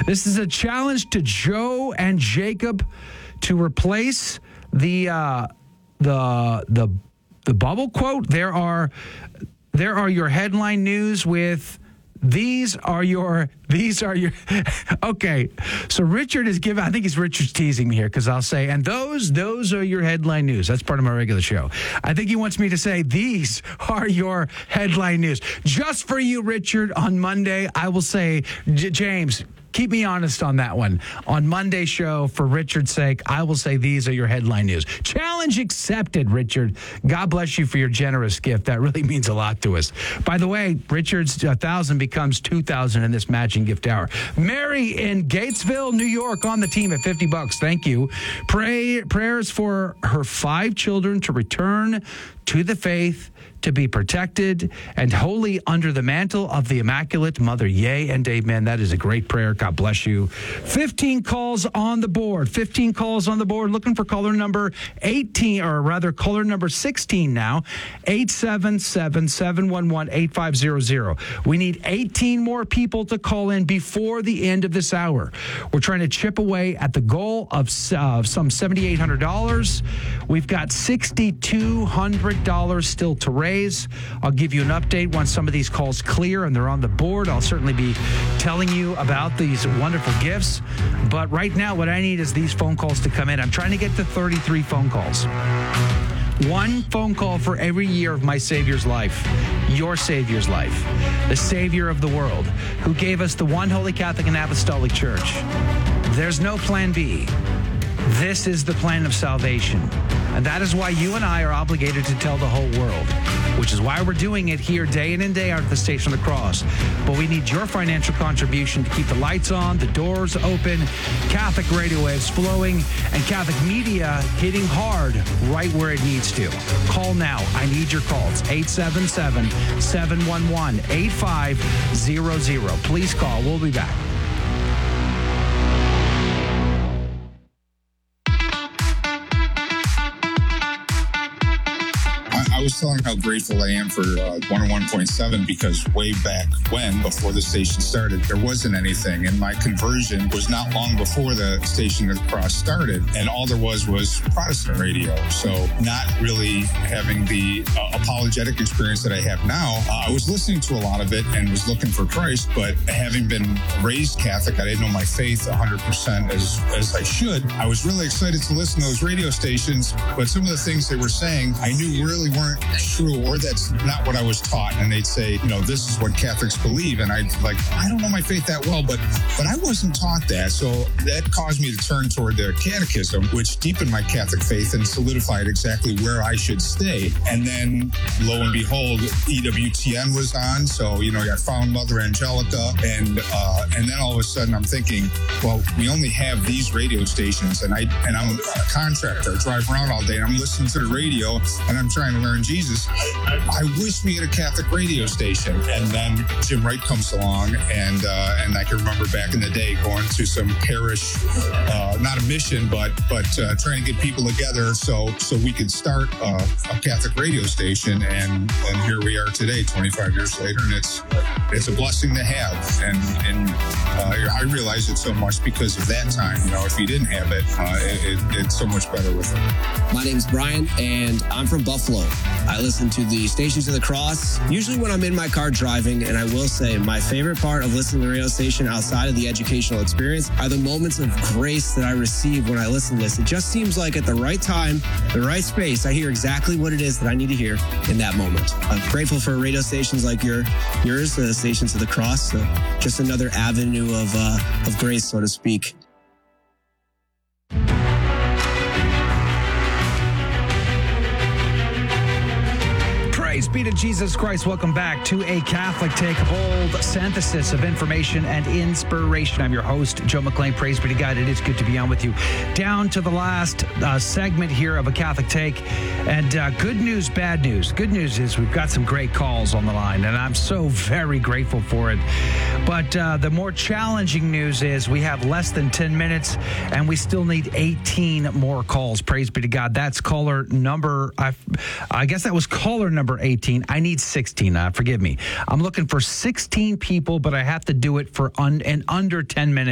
This is a challenge to Joe and Jacob to replace the bubble quote. There are your headline news with these are your okay. So Richard is giving, I think Richard's teasing me here because I'll say, and those are your headline news. That's part of my regular show. I think he wants me to say, these are your headline news. Just for you, Richard, on Monday, I will say, James, keep me honest on that one. On Monday's show, for Richard's sake, I will say these are your headline news. Challenge accepted, Richard. God bless you for your generous gift. That really means a lot to us. By the way, Richard's 1,000 becomes 2,000 in this matching gift hour. Mary in Gatesville, New York, on the team at $50. Thank you. Prayers for her 5 children to return to the faith, to be protected and wholly under the mantle of the Immaculate Mother. Yea and amen. That is a great prayer. God bless you. 15 calls on the board. 15 calls on the board. Looking for caller number 18, or rather caller number 16 now. 877-711-8500. We need 18 more people to call in before the end of this hour. We're trying to chip away at the goal of some $7,800. We've got $6,200 still to raise. I'll give you an update once some of these calls clear and they're on the board. I'll certainly be telling you about these wonderful gifts. But right now, what I need is these phone calls to come in. I'm trying to get to 33 phone calls. 1 phone call for every year of my Savior's life, your Savior's life, the Savior of the world, who gave us the one Holy Catholic and Apostolic Church. There's no plan B. This is the plan of salvation. And that is why you and I are obligated to tell the whole world, which is why we're doing it here day in and day out at the Station of the Cross. But we need your financial contribution to keep the lights on, the doors open, Catholic radio waves flowing, and Catholic media hitting hard right where it needs to. Call now. I need your calls. 877-711-8500. Please call. We'll be back. I was telling how grateful I am for 101.7 because way back when, before the station started, there wasn't anything. And my conversion was not long before the Station of the Cross started. And all there was Protestant radio. So not really having the apologetic experience that I have now. I was listening to a lot of it and was looking for Christ. But having been raised Catholic, I didn't know my faith 100% as I should. I was really excited to listen to those radio stations. But some of the things they were saying, I knew really weren't true, or that's not what I was taught. And they'd say, this is what Catholics believe. And I don't know my faith that well, but I wasn't taught that. So that caused me to turn toward the catechism, which deepened my Catholic faith and solidified exactly where I should stay. And then lo and behold, EWTN was on. So, I found Mother Angelica. And then all of a sudden I'm thinking, well, we only have these radio stations. And I'm a contractor. I drive around all day and I'm listening to the radio and I'm trying to learn Jesus. I wish we had a Catholic radio station. And then Jim Wright comes along, and I can remember back in the day going to some parish, not a mission, but trying to get people together so we could start a Catholic radio station. And here we are today, 25 years later, and it's a blessing to have. And I realize it so much because of that time. If you didn't have it, it's so much better with it. My name's Brian, and I'm from Buffalo. I listen to the Stations of the Cross, usually when I'm in my car driving, and I will say my favorite part of listening to the radio station outside of the educational experience are the moments of grace that I receive when I listen to this. It just seems like at the right time, the right space, I hear exactly what it is that I need to hear in that moment. I'm grateful for radio stations like yours, the Stations of the Cross, just another avenue of grace, so to speak. Praise be to Jesus Christ. Welcome back to A Catholic Take, a bold synthesis of information and inspiration. I'm your host, Joe McLean. Praise be to God. It is good to be on with you. Down to the last segment here of A Catholic Take. And good news, bad news. Good news is we've got some great calls on the line, and I'm so very grateful for it. But the more challenging news is we have less than 10 minutes, and we still need 18 more calls. Praise be to God. That's caller number, I guess that was caller number 18. I need 16. Forgive me. I'm looking for 16 people, but I have to do it for in under 10 minutes.